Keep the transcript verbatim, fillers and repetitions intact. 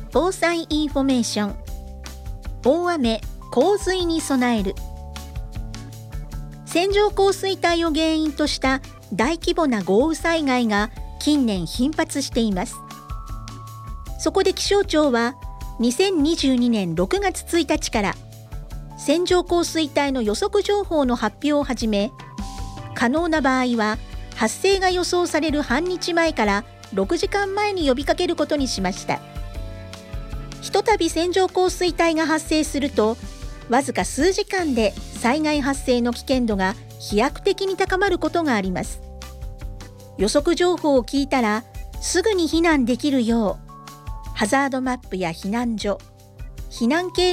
防災インフォメーション。大雨・洪水に備える。線状降水帯を原因とした大規模な豪雨災害が近年頻発しています。そこで気象庁はにせんにじゅうにねんろくがつついたちから線状降水帯の予測情報の発表を始め、可能な場合は発生が予想される半日前からろくじかんまえに呼びかけることにしました。ひとたび線状降水帯が発生すると、わずか数時間で災害発生の危険度が飛躍的に高まることがあります。予測情報を聞いたらすぐに避難できるよう、ハザードマップや避難所、避難経